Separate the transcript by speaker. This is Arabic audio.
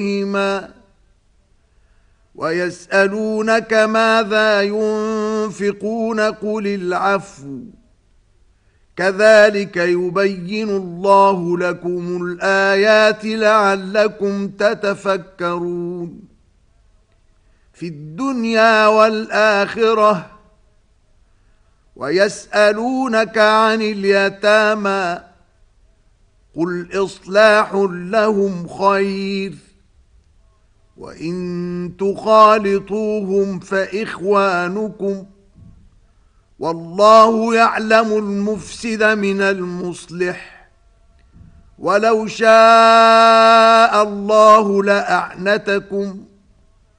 Speaker 1: ويسألونك ماذا ينفقون قل العفو كذلك يبين الله لكم الآيات لعلكم تتفكرون في الدنيا والآخرة ويسألونك عن اليتامى قل إصلاح لهم خير وإن تخالطوهم فإخوانكم والله يعلم المفسد من المصلح ولو شاء الله لأعنتكم